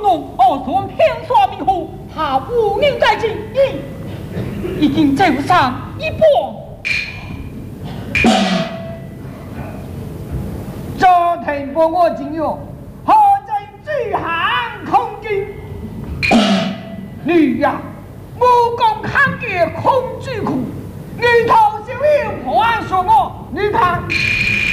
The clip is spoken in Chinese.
弄而从偏耍迷糊，他无人在即，已经走上一步。 这听不我金勇，何在巨汉空军？女呀，武功抗绝空巨苦，女头小有破案说我，女看。